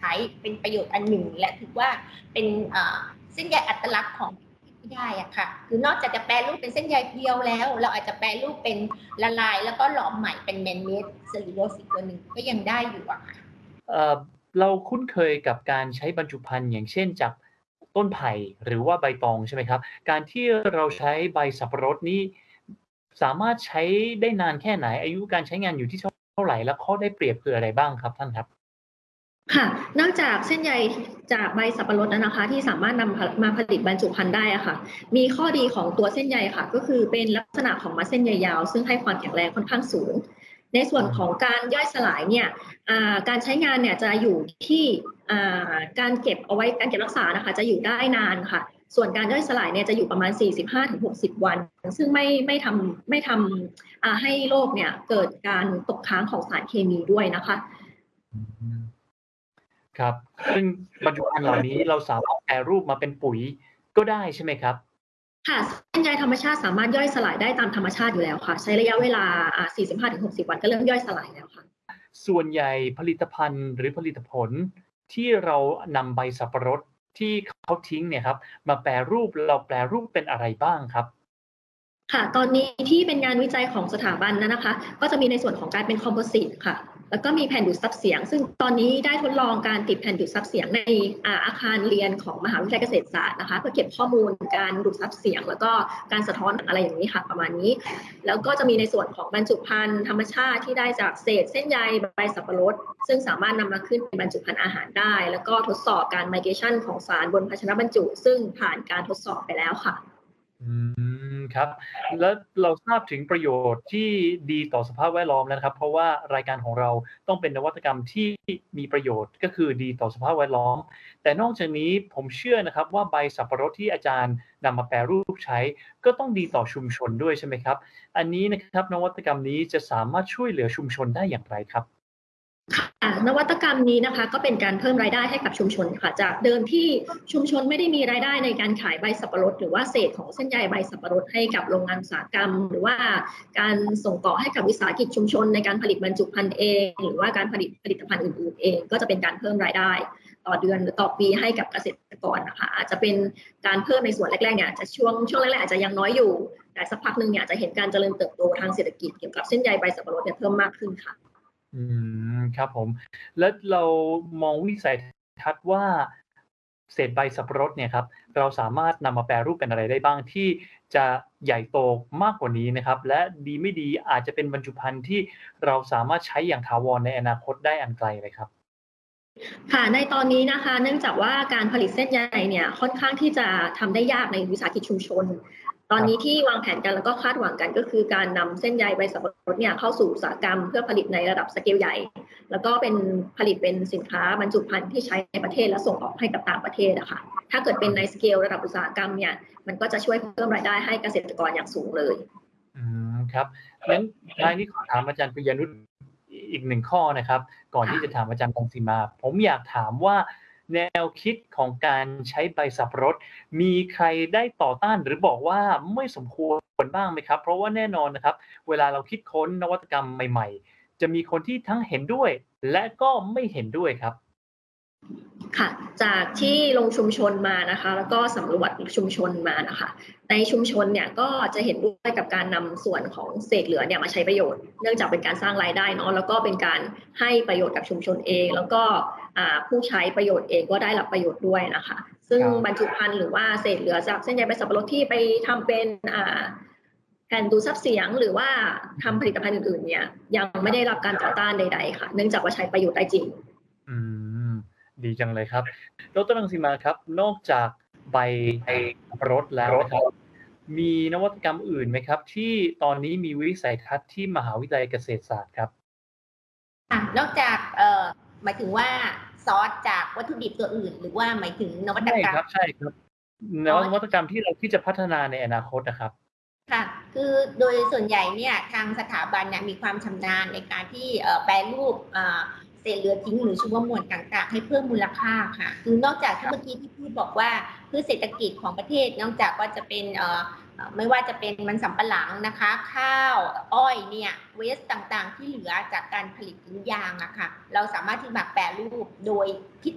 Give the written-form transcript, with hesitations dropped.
ช้เป็นประโยชน์อันหนึ่งและถือว่าเป็นเส้นใยอัตลักษณ์ของที่ได้อะค่ะคือนอกจากจะแปรรูปเป็นเส้นใยเพียวแล้วเราอาจจะแปรรูปเป็นละลายแล้วก็หลอมใหม่เป็นแมนเมดเซลลูโลสอีกตัวหนึ่งก็ยังได้อยู่อะค่ะเราคุ้นเคยกับการใช้บรรจุภัณฑ์อย่างเช่นจากต้นไผ่หรือว่าใบตองใช่ไหมครับการที่เราใช้ใบสับปะรดนี่สามารถใช้ได้นานแค่ไหนอายุการใช้งานอยู่ที่เท่าไรและข้อได้เปรียบคืออะไรบ้างครับท่านครับค่ะนอกจากเส้นใยจากใบสับปะรดนะคะที่สามารถนำมาผลิตบรรจุภัณฑ์ได้อะค่ะมีข้อดีของตัวเส้นใยค่ะก็คือเป็นลักษณะของมัดเส้นใยยาวซึ่งให้ความแข็งแรงค่อนข้างสูงในส่วนของการย่อยสลายเนี่ยการใช้งานเนี่ยจะอยู่ที่การเก็บเอาไว้การเก็บรักษานะคะจะอยู่ได้นานค่ะส่วนการย่อยสลายเนี่ยจะอยู่ประมาณ 45-60 วันซึ่งไม่ทำให้โรคเนี่ยเกิดการตกค้างของสารเคมีด้วยนะคะอืม ครับซึ่งบรรจุภัณฑ์เหล่านี้เราสามารถแปรรูปมาเป็นปุ๋ยก็ได้ใช่ไหมครับค่ะเส้นใยธรรมชาติสามารถย่อยสลายได้ตามธรรมชาติอยู่แล้วค่ะใช้ระยะเวลา45-60 วันก็เริ่มย่อยสลายแล้วค่ะส่วนใหญ่ผลิตภัณฑ์หรือผลิตผลที่เรานำใบสับปะรดที่เขาทิ้งเนี่ยครับมาแปรรูปเราแปรรูปเป็นอะไรบ้างครับค่ะตอนนี้ที่เป็นงานวิจัยของสถาบันนะคะก็จะมีในส่วนของการเป็นคอมโพสิตค่ะแล้วก็มีแผ่นดูดซับเสียงซึ่งตอนนี้ได้ทดลองการติดแผ่นดูดซับเสียงในอาคารเรียนของมหาวิทยาลัยเกษตรศาสตร์นะคะเพื่อเก็บข้อมูลการดูดซับเสียงแล้วก็การสะท้อนอะไรอย่างนี้ค่ะประมาณนี้แล้วก็จะมีในส่วนของบรรจุภัณฑ์ธรรมชาติที่ได้จากเศษเส้นใยใบสับปะรดซึ่งสามารถนำมาขึ้นเป็นบรรจุภัณฑ์อาหารได้แล้วก็ทดสอบการไมเกรชันของสารบนภาชนะบรรจุซึ่งผ่านการทดสอบไปแล้วค่ะอืครับแล้วเราทราบถึงประโยชน์ที่ดีต่อสภาพแวดล้อมแล้วนะครับเพราะว่ารายการของเราต้องเป็นนวัตกรรมที่มีประโยชน์ก็คือดีต่อสภาพแวดล้อมแต่นอกจากนี้ผมเชื่อนะครับว่าใบสับปะรดที่อาจารย์นำมาแปรรูปใช้ก็ต้องดีต่อชุมชนด้วยใช่ไหมครับอันนี้นะครับนวัตกรรมนี้จะสามารถช่วยเหลือชุมชนได้อย่างไรครับนวัตกรรมนี้นะคะก็เป็นการเพิ่มรายได้ให้กับชุมชนค่ะจากเดิมที่ชุมชนไม่ได้มีรายได้ในการขายใบสับปะรดหรือว่าเศษของเส้นใยใบสับปะรดให้กับโรงงานอุตสาหกรรมหรือว่าการส่งต่อให้กับวิสาหกิจชุมชนในการผลิตบรรจุภัณฑ์เองหรือว่าการผลิตผลิตภัณฑ์อื่นๆเองก็จะเป็นการเพิ่มรายได้ต่อเดือนหรือต่อปีให้กับเกษตรกรนะคะอาจจะเป็นการเพิ่มในส่วนแรกๆเนี่ยจะช่วงแรกๆอาจจะยังน้อยอยู่แต่สักพักหนึ่งเนี่ยจะเห็นการเจริญเติบโตทางเศรษฐกิจเกี่ยวกับเส้นใยใบสับปะรดเนี่ยเพิ่มมากขึ้นค่ะอืครับผมแล้วเรามองวิสัยทัศน์ว่าเศษใบสับปะรดเนี่ยครับเราสามารถนำมาแปรรูปเป็นอะไรได้บ้างที่จะใหญ่โตมากกว่านี้นะครับและดีไม่ดีอาจจะเป็นบรรจุภัณฑ์ที่เราสามารถใช้อย่างถาวรในอนาคตได้อันไกลเลยครับค่ะในตอนนี้นะคะเนื่องจากว่าการผลิตเส้นใยเนี่ยค่อนข้างที่จะทำได้ยากในวิสาหกิจชุมชนตอนนี้ครับที่วางแผนกันแล้วก็คาดหวังกันก็คือการนำเส้นใยใบสับปะรดเนี่ยเข้าสู่อุตสาหกรรมเพื่อผลิตในระดับสเกลใหญ่แล้วก็เป็นผลิตเป็นสินค้าบรรจุภัณฑ์ที่ใช้ในประเทศและส่งออกให้กับต่างประเทศนะคะถ้าเกิดเป็นในสเกลระดับอุตสาหกรรมเนี่ยมันก็จะช่วยเพิ่มรายได้ให้เกษตรกรอย่างสูงเลยครับงั้นท้ายนี้ขอถามอาจารย์ปิยนุชอีกหนึ่งข้อนะครับก่อนที่จะถามอาจารย์รังสิมาผมอยากถามว่าแนวคิดของการใช้ใบสับปะรดมีใครได้ต่อต้านหรือบอกว่าไม่สมควรบ้างไหมครับเพราะว่าแน่นอนนะครับเวลาเราคิดค้นนวัตกรรมใหม่ๆจะมีคนที่ทั้งเห็นด้วยและก็ไม่เห็นด้วยครับค่ะจากที่ลงชุมชนมานะคะแล้วก็สำรวจชุมชนมานะคะในชุมชนเนี่ยก็จะเห็นด้วยกับการนำส่วนของเศษเหลือเนี่ยมาใช้ประโยชน์เนื่องจากเป็นการสร้างรายได้เนาะแล้วก็เป็นการให้ประโยชน์กับชุมชนเองแล้วก็ผู้ใช้ประโยชน์เองก็ได้รับประโยชน์ด้วยนะคะซึ่งบรรจุภัณฑ์หรือว่าเศษเหลือจากเส้นใยใบสับปะรดที่ไปทำเป็นแผ่นดูดซับเสียงหรือว่าทำผลิตภัณฑ์อื่นๆเนี่ยยังไม่ได้รับการต่อต้านใดๆค่ะเนื่องจากว่าใช้ประโยชน์ได้จริงอืมดีจังเลยครับดรรังสิมาครับนอกจากใบสับปะรดแล้วนะครับมีนวัตกรรมอื่นไหมครับที่ตอนนี้มีวิสัยทัศน์ที่มหาวิทยาลัยเกษตรศาสตร์ครับนอกจากหมายถึงว่าซอสจากวัตถุดิบตัวอื่นหรือว่าหมายถึงนวัตใช่กรรมครับใช่ครับนอ๋อวัตกรรมที่เราที่จะพัฒนาในอนาคตอะครับค่ะคือโดยส่วนใหญ่เนี่ยทางสถาบันเนี่ยมีความชำนาญในการที่แปรรูปเศษเหลือทิ้งหรือชีวมวลต่างๆให้เพิ่มมูลค่าค่ะคือนอกจากที่เมื่อกี้ที่พูดบอกว่าพืชเศรษฐกิจของประเทศนอกจากว่าจะเป็นไม่ว่าจะเป็นมันสำปะหลังนะคะข้าวอ้อยเนี่ยเวสต่างๆที่เหลือจากการผลิตถุงยางอะค่ะเราสามารถที่มาแปรรูปโดยคิด